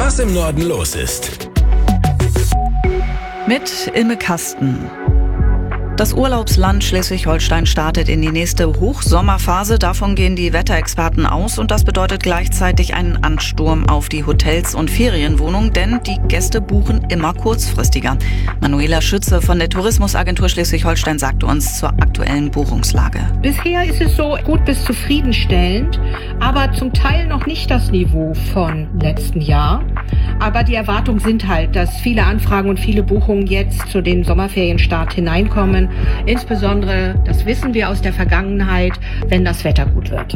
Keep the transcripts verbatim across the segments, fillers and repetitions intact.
was im Norden los ist. Mit Ilme Kasten. Das Urlaubsland Schleswig-Holstein startet in die nächste Hochsommerphase. Davon gehen die Wetterexperten aus und das bedeutet gleichzeitig einen Ansturm auf die Hotels und Ferienwohnungen, denn die Gäste buchen immer kurzfristiger. Manuela Schütze von der Tourismusagentur Schleswig-Holstein sagte uns zur aktuellen Buchungslage. Bisher ist es so gut bis zufriedenstellend, aber zum Teil noch nicht das Niveau von letzten Jahr. Aber die Erwartungen sind halt, dass viele Anfragen und viele Buchungen jetzt zu den Sommerferienstart hineinkommen. Insbesondere, das wissen wir aus der Vergangenheit, wenn das Wetter gut wird.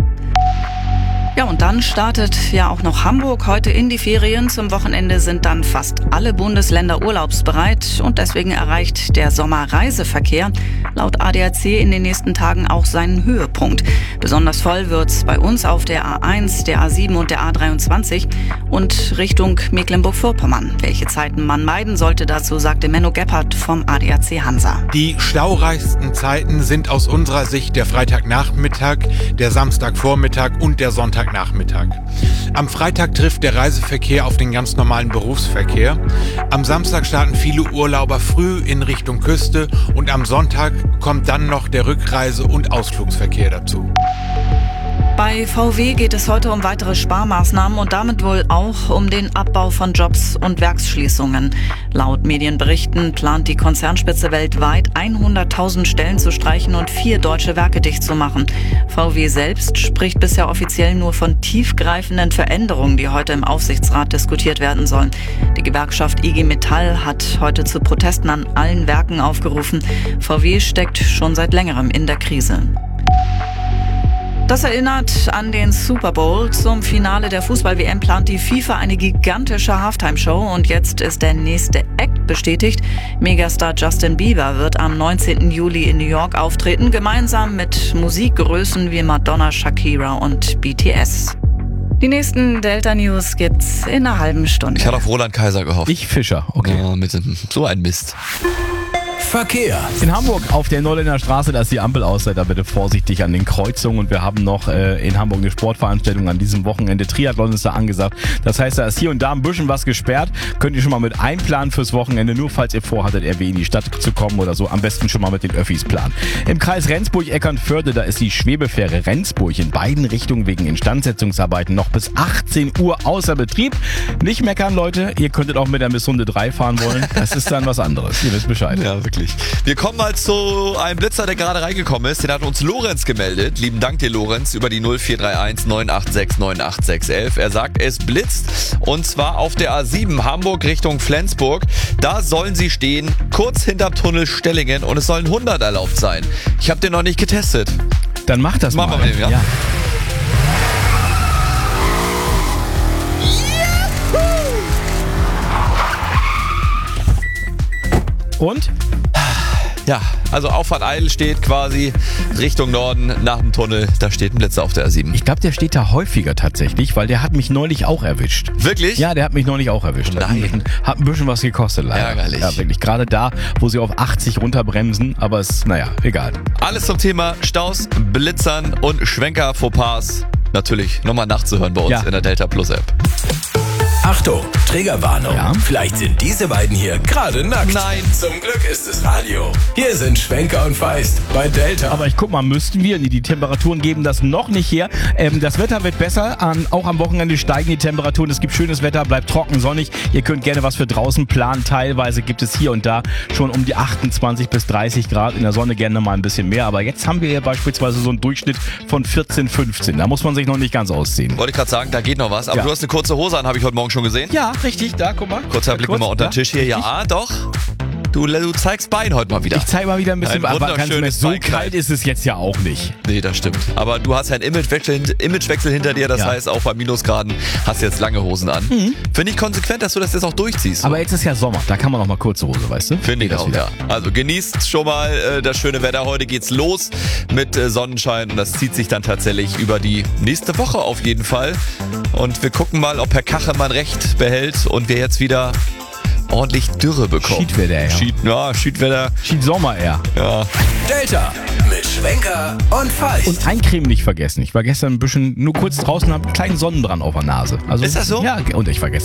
Ja, und dann startet ja auch noch Hamburg heute in die Ferien. Zum Wochenende sind dann fast alle Bundesländer urlaubsbereit und deswegen erreicht der Sommerreiseverkehr laut A D A C in den nächsten Tagen auch seinen Höhepunkt. Besonders voll wird's bei uns auf der A eins, der A sieben und der A dreiundzwanzig und Richtung Mecklenburg-Vorpommern. Welche Zeiten man meiden sollte, dazu sagte Menno Gebhardt vom A D A C Hansa. Die staureichsten Zeiten sind aus unserer Sicht der Freitagnachmittag, der Samstagvormittag und der Sonntag Nachmittag. Am Freitag trifft der Reiseverkehr auf den ganz normalen Berufsverkehr. Am Samstag starten viele Urlauber früh in Richtung Küste und am Sonntag kommt dann noch der Rückreise- und Ausflugsverkehr dazu. Bei V W geht es heute um weitere Sparmaßnahmen und damit wohl auch um den Abbau von Jobs und Werksschließungen. Laut Medienberichten plant die Konzernspitze weltweit hunderttausend Stellen zu streichen und vier deutsche Werke dicht zu machen. V W selbst spricht bisher offiziell nur von tiefgreifenden Veränderungen, die heute im Aufsichtsrat diskutiert werden sollen. Die Gewerkschaft I G Metall hat heute zu Protesten an allen Werken aufgerufen. V W steckt schon seit längerem in der Krise. Das erinnert an den Super Bowl. Zum Finale der Fußball-W M plant die FIFA eine gigantische Halftime-Show und jetzt ist der nächste Act bestätigt. Megastar Justin Bieber wird am neunzehnten Juli in New York auftreten, gemeinsam mit Musikgrößen wie Madonna, Shakira und B T S. Die nächsten Delta-News gibt's in einer halben Stunde. Ich hatte auf Roland Kaiser gehofft. Ich Fischer, okay. Ja, mit dem, so ein Mist. Verkehr. In Hamburg auf der Neuländer Straße, da ist die Ampel aus, seid da bitte vorsichtig an den Kreuzungen und wir haben noch äh, in Hamburg eine Sportveranstaltung an diesem Wochenende. Triathlon ist da angesagt. Das heißt, da ist hier und da ein bisschen was gesperrt. Könnt ihr schon mal mit einplanen fürs Wochenende, nur falls ihr vorhattet, R W in die Stadt zu kommen oder so. Am besten schon mal mit den Öffis planen. Im Kreis Rendsburg-Eckernförde, da ist die Schwebefähre Rendsburg in beiden Richtungen wegen Instandsetzungsarbeiten noch bis achtzehn Uhr außer Betrieb. Nicht meckern, Leute. Ihr könntet auch mit der Miss Runde drei fahren wollen. Das ist dann was anderes. Ihr wisst Bescheid. Ja, wirklich. Wir kommen mal zu einem Blitzer, der gerade reingekommen ist. Den hat uns Lorenz gemeldet. Lieben Dank dir, Lorenz, über die null vier drei eins neun acht sechs neun acht sechs eins eins. Er sagt, es blitzt und zwar auf der A sieben Hamburg Richtung Flensburg. Da sollen sie stehen, kurz hinterm Tunnel Stellingen und es sollen hundert erlaubt sein. Ich habe den noch nicht getestet. Dann mach das Machen mal. wir mit dem, ja? ja. Und? Ja, also Auffahrt Eidel steht quasi Richtung Norden nach dem Tunnel. Da steht ein Blitzer auf der A sieben. Ich glaube, der steht da häufiger tatsächlich, weil der hat mich neulich auch erwischt. Wirklich? Ja, der hat mich neulich auch erwischt. Nein. Hat ein bisschen, hat ein bisschen was gekostet leider. Ärgerlich. Ja, wirklich. Gerade da, wo sie auf achtzig runterbremsen, aber es, naja, egal. Alles zum Thema Staus, Blitzern und Schwenker-Fauxpas. Natürlich nochmal nachzuhören bei uns Ja. in der Delta Plus App. Achtung, Triggerwarnung. Ja? Vielleicht sind diese beiden hier gerade nackt. Nein. Zum Glück ist es Radio. Hier sind Schwenker und Feist bei Delta. Aber ich guck mal, müssten wir, nee, die Temperaturen geben das noch nicht her. Ähm, das Wetter wird besser, an, auch am Wochenende steigen die Temperaturen. Es gibt schönes Wetter, bleibt trocken, sonnig. Ihr könnt gerne was für draußen planen. Teilweise gibt es hier und da schon um die achtundzwanzig bis dreißig Grad. In der Sonne gerne mal ein bisschen mehr. Aber jetzt haben wir hier beispielsweise so einen Durchschnitt von vierzehn, fünfzehn. Da muss man sich noch nicht ganz ausziehen. Wollte ich gerade sagen, da geht noch was. Aber Ja. du hast eine kurze Hose an, habe ich heute Morgen schon gesehen. Ja, richtig, da, guck mal. Kurzer Blick Kurz, mal unter den da, Tisch hier. richtig. Ja, doch. Du, du zeigst Bein heute mal wieder. Ich zeige mal wieder ein bisschen, Ein aber ganz ehrlich, wunderschönes so Beinkleid. kalt ist es jetzt ja auch nicht. Nee, das stimmt. Aber du hast ja einen Imagewechsel, Imagewechsel hinter dir. Das Ja. heißt, auch bei Minusgraden hast du jetzt lange Hosen an. Finde ich konsequent, dass du das jetzt auch durchziehst. Aber jetzt ist ja Sommer, da kann man noch mal kurze Hose, weißt du? Finde ich Geht das auch, wieder. ja. Also genießt schon mal äh, das schöne Wetter. Heute geht's los mit äh, Sonnenschein und das zieht sich dann tatsächlich über die nächste Woche auf jeden Fall. Und wir gucken mal, ob Herr Kachemann recht behält und wir jetzt wieder ordentlich Dürre bekommen. Schiedwetter, ja. Schied, ja, Schiedwetter. Schied Sommer eher. Ja. Delta mit Schwenker und Feist. Und Eincremen nicht vergessen. Ich war gestern ein bisschen nur kurz draußen, habe einen kleinen Sonnenbrand auf der Nase. Also, Ist das so? Ja, und ich war gestern